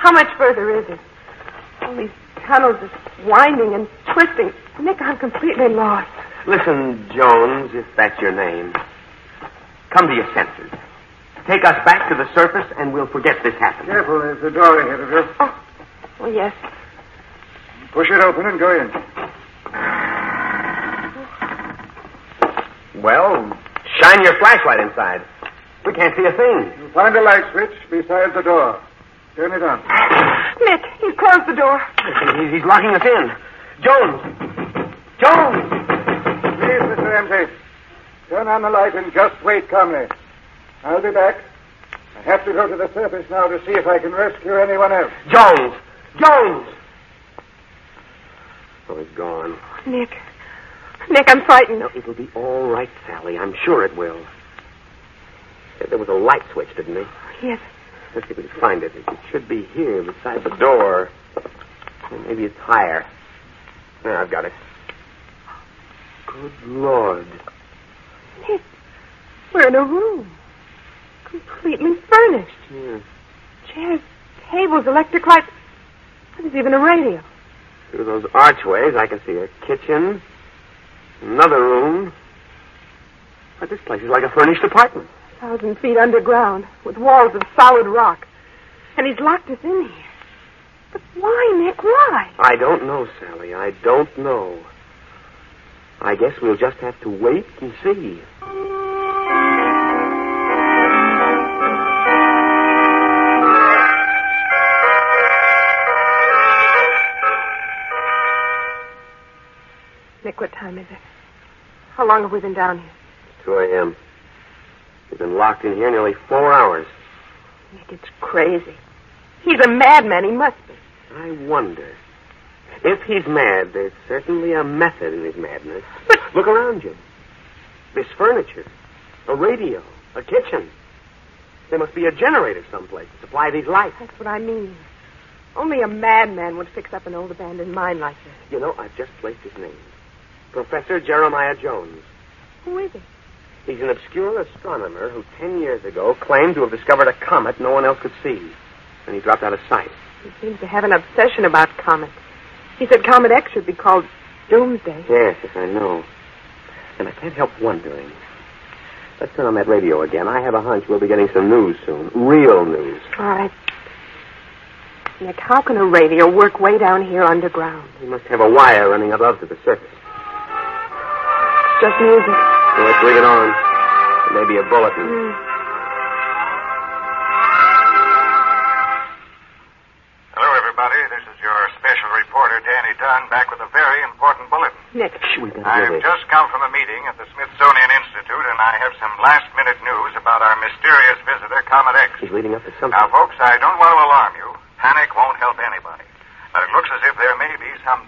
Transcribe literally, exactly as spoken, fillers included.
How much further is it? All these tunnels are winding and twisting. Nick, I'm completely lost. Listen, Jones, if that's your name. Come to your senses. Take us back to the surface, and we'll forget this happened. Careful, there's a door ahead of you. Oh, oh yes. Push it open and go in. Well, shine your flashlight inside. We can't see a thing. You'll find a light switch beside the door. Turn it on. Nick, he's closed the door. He's, he's locking us in. Jones! Jones! Please, Mister Ramsey. Turn on the light and just wait calmly. I'll be back. I have to go to the surface now to see if I can rescue anyone else. Jones! Jones! Oh, he's gone. Nick. Nick, I'm frightened. No, it'll be all right, Sally. I'm sure it will. There was a light switch, didn't there? Yes. Let's see if we can find it. It should be here beside the door. Maybe it's higher. There, I've got it. Good Lord. Nick, we're in a room. Completely furnished. Yeah. Chairs, tables, electric lights. There's even a radio. Through those archways, I can see a kitchen, another room. But this place is like a furnished apartment. A thousand feet underground, with walls of solid rock. And he's locked us in here. But why, Nick, why? I don't know, Sally. I don't know. I guess we'll just have to wait and see. Nick, what time is it? How long have we been down here? two a.m. We've been locked in here nearly four hours. Nick, it's crazy. He's a madman. He must be. I wonder. If he's mad, there's certainly a method in his madness. But look around you. This furniture, a radio, a kitchen. There must be a generator someplace to supply these lights. That's what I mean. Only a madman would fix up an old abandoned mine like this. You know, I've just placed his name. Professor Jeremiah Jones. Who is he? He's an obscure astronomer who ten years ago claimed to have discovered a comet no one else could see. And he dropped out of sight. He seems to have an obsession about comets. He said Comet X should be called Doomsday. Yes, yes, I know. And I can't help wondering. Let's turn on that radio again. I have a hunch we'll be getting some news soon. Real news. All right. Nick, how can a radio work way down here underground? We must have a wire running above to the surface. It's just music. So let's ring it on. Maybe a bulletin. Mm. Hello, everybody. This is your special reporter, Danny Dunn, back with a very important bulletin. Nick. Shh, we better I've hear this. just come from a meeting at the Smithsonian Institute, and I have some last-minute news about our mysterious visitor, Comet X. He's leading up to something. Now, folks, I don't want to alarm you. Panic won't help anybody. But it looks as if there may be some